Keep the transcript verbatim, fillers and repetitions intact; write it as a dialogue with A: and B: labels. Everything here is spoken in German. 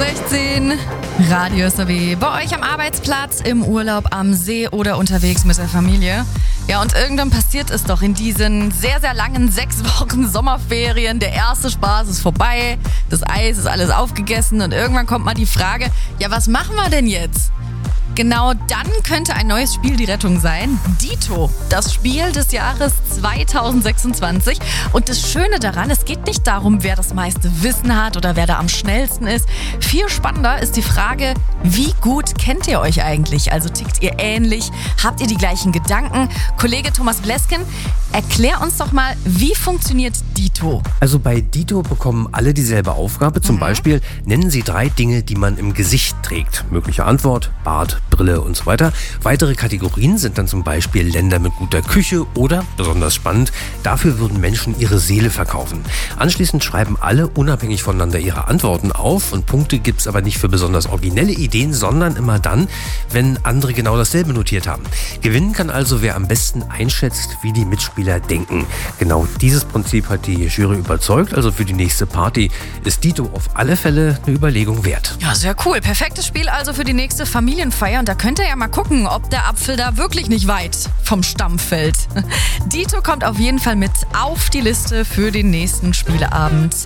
A: sechzehn, Radio S R W. Bei euch am Arbeitsplatz, im Urlaub, am See oder unterwegs mit der Familie. Ja, und irgendwann passiert es doch in diesen sehr, sehr langen sechs Wochen Sommerferien. Der erste Spaß ist vorbei, das Eis ist alles aufgegessen und irgendwann kommt mal die Frage, ja, was machen wir denn jetzt? Genau dann könnte ein neues Spiel die Rettung sein. Dito, das Spiel des Jahres zweitausendsechsundzwanzig. Und das Schöne daran, es geht nicht darum, wer das meiste Wissen hat oder wer da am schnellsten ist. Viel spannender ist die Frage, wie gut kennt ihr euch eigentlich? Also tickt ihr ähnlich? Habt ihr die gleichen Gedanken? Kollege Thomas Blesken, erklär uns doch mal, wie funktioniert Dito?
B: Also bei Dito bekommen alle dieselbe Aufgabe. Zum mhm. Beispiel nennen sie drei Dinge, die man im Gesicht trägt. Mögliche Antwort: Bart, Brille und so weiter. Weitere Kategorien sind dann zum Beispiel Länder mit guter Küche oder, besonders spannend, dafür würden Menschen ihre Seele verkaufen. Anschließend schreiben alle unabhängig voneinander ihre Antworten auf und Punkte gibt es aber nicht für besonders originelle Ideen, sondern immer dann, wenn andere genau dasselbe notiert haben. Gewinnen kann also, wer am besten einschätzt, wie die Mitspieler denken. Genau dieses Prinzip hat die Jury überzeugt, also für die nächste Party ist Dito auf alle Fälle eine Überlegung wert.
A: Ja, sehr cool. Perfektes Spiel also für die nächste Familienfeier. Und da könnt ihr ja mal gucken, ob der Apfel da wirklich nicht weit vom Stamm fällt. Dito kommt auf jeden Fall mit auf die Liste für den nächsten Spieleabend.